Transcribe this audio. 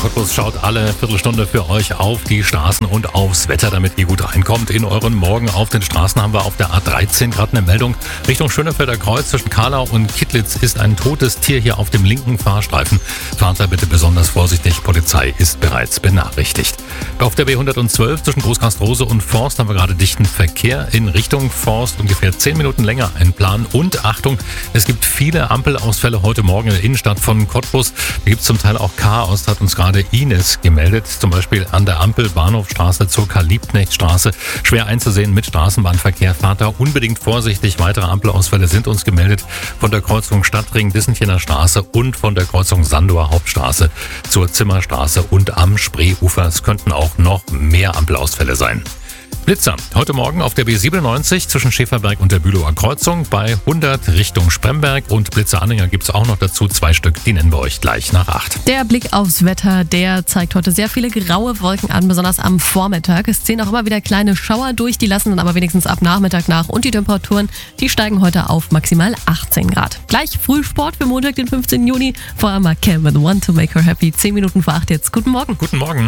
Cottbus schaut alle Viertelstunde für euch auf die Straßen und aufs Wetter, damit ihr gut reinkommt in euren Morgen. Auf den Straßen haben wir auf der A13 gerade eine Meldung. Richtung Schönefelder Kreuz zwischen Kahlau und Kittlitz ist ein totes Tier hier auf dem linken Fahrstreifen. Fahrt da bitte besonders vorsichtig. Polizei ist bereits benachrichtigt. Auf der B112 zwischen Großkastrose und Forst haben wir gerade dichten Verkehr in Richtung Forst. Ungefähr 10 Minuten länger ein Plan. Und Achtung, es gibt viele Ampelausfälle heute Morgen in der Innenstadt von Cottbus. Da gibt es zum Teil auch Chaos, hat uns gerade Ines gemeldet. Zum Beispiel an der Ampel Bahnhofstraße zur Karl-Liebknecht-Straße. Schwer einzusehen mit Straßenbahnverkehr. Fahrt da unbedingt vorsichtig. Weitere Ampelausfälle sind uns gemeldet von der Kreuzung Stadtring Dissenchener Straße und von der Kreuzung Sandower Hauptstraße zur Zimmerstraße und am Spreeufer. Es könnten auch noch mehr Ampelausfälle sein. Blitzer, heute Morgen auf der B97 zwischen Schäferberg und der Bülower Kreuzung bei 100 Richtung Spremberg und Blitzeranhänger gibt es auch noch dazu, 2 Stück, die nennen wir euch gleich nach 8. Der Blick aufs Wetter, der zeigt heute sehr viele graue Wolken an, besonders am Vormittag. Es ziehen auch immer wieder kleine Schauer durch, die lassen dann aber wenigstens ab Nachmittag nach und die Temperaturen, die steigen heute auf maximal 18 Grad. Gleich Frühsport für Montag, den 15. Juni, vor allem mal Cam with One to Make Her Happy, 10 Minuten vor 8 jetzt. Guten Morgen. Guten Morgen.